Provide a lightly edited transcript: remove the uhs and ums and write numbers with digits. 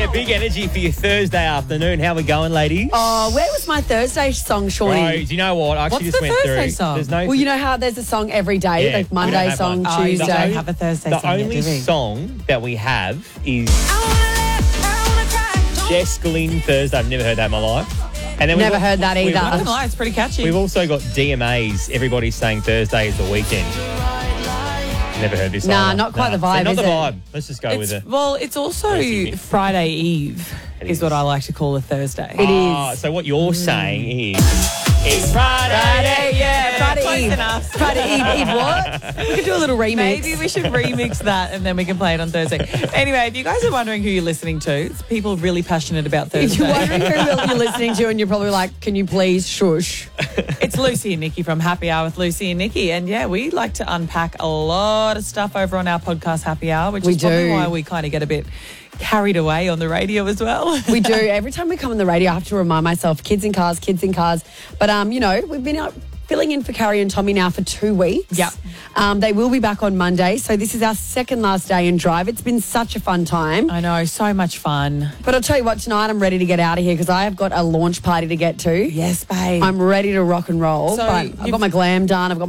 Yeah, big energy for your Thursday afternoon. How we going, ladies? Oh, where was my Thursday song, Shawnee? Right, do you know what? I actually What's just the went Thursday through. song? There's no. Well, you know how there's a song every day, Yeah, like we Monday don't have song, one. Oh, you Tuesday. don't have a Thursday the song yet, only do we? song that we have is Jess Glynn Thursday. I've never heard that in my life. And then Never heard that either. Not gonna lie, it's pretty catchy. We've also got DMA's. Everybody's saying Thursday is the weekend. Never heard this. Nah, either. not quite the vibe, So not is the it? vibe. Let's just go with it. Well, it's also Thursday. Friday Eve It is is. what I like to call a Thursday. It Ah, is. so what you're saying is it's Friday. yeah, Friday close Eve. enough. Friday Eve, Eve what? We could do a little remix. Maybe we should remix that and then we can play it on Thursday. Anyway, if you guys are wondering who you're listening to, it's people really passionate about If Thursday. you're wondering who you're listening to and you're probably like, can you please shush? It's Lucy and Nikki from Happy Hour with Lucy and Nikki. And yeah, we like to unpack a lot of stuff over on our podcast Happy Hour, which We is probably do. why we kind of get a bit carried away on the radio as well. We do. Every time we come on the radio, I have to remind myself, kids in cars. But, you know, we've been out filling in for Carrie and Tommy now for 2 weeks. Yep. They will be back on Monday. So this is our second last day in drive. It's been such a fun time. I know, so much fun. But I'll tell you what, tonight I'm ready to get out of here because I have got a launch party to get to. Yes, babe. I'm ready to rock and roll. So but I've got my glam done. I've got